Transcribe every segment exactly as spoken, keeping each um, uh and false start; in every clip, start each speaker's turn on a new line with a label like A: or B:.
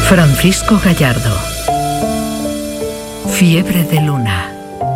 A: Francisco Gallardo. Fiebre de luna.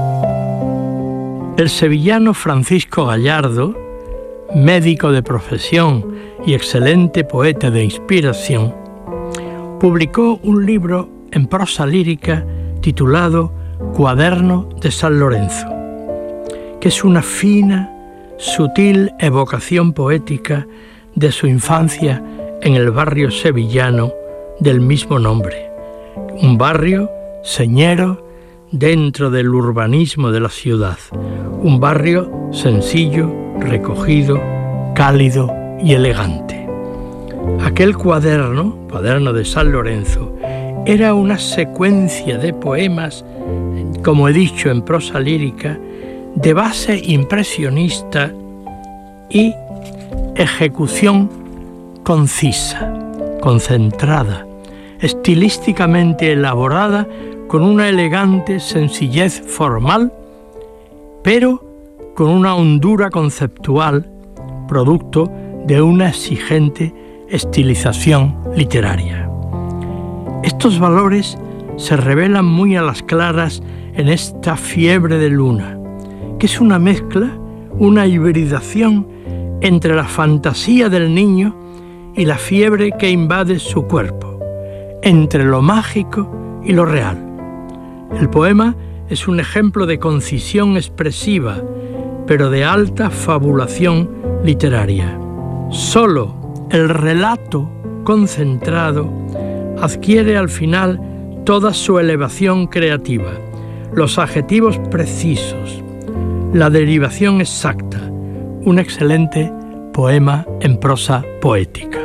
B: El sevillano Francisco Gallardo, médico de profesión y excelente poeta de inspiración, publicó un libro en prosa lírica titulado Cuaderno de San Lorenzo, que es una fina, sutil evocación poética de su infancia en el barrio sevillano del mismo nombre, un barrio señero dentro del urbanismo de la ciudad, un barrio sencillo, recogido, cálido y elegante. Aquel cuaderno, Cuaderno de San Lorenzo, era una secuencia de poemas, como he dicho, en prosa lírica, de base impresionista y ejecución concisa, concentrada, estilísticamente elaborada con una elegante sencillez formal, pero con una hondura conceptual, producto de una exigente estilización literaria. Estos valores se revelan muy a las claras en esta Fiebre de luna, que es una mezcla, una hibridación entre la fantasía del niño y la fiebre que invade su cuerpo, entre lo mágico y lo real. El poema es un ejemplo de concisión expresiva, pero de alta fabulación literaria. Solo el relato concentrado adquiere al final toda su elevación creativa, los adjetivos precisos, la derivación exacta, un excelente poema en prosa poética.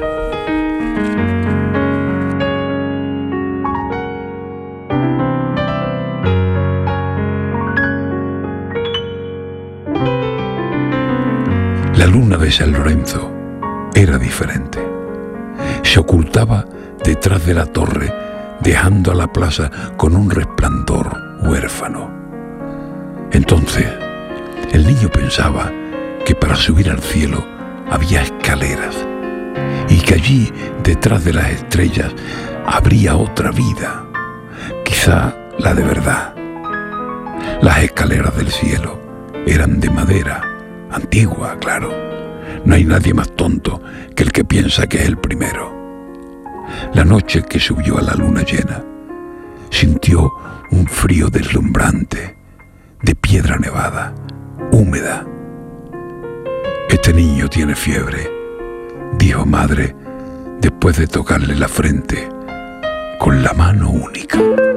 C: La luna de San Lorenzo era diferente. Se ocultaba detrás de la torre, dejando a la plaza con un resplandor huérfano. Entonces, el niño pensaba que para subir al cielo había escaleras y que allí, detrás de las estrellas, habría otra vida, quizá la de verdad. Las escaleras del cielo eran de madera, antigua, claro. No hay nadie más tonto que el que piensa que es el primero. La noche que subió a la luna llena, sintió un frío deslumbrante, de piedra nevada, húmeda. «Este niño tiene fiebre», dijo madre después de tocarle la frente con la mano única.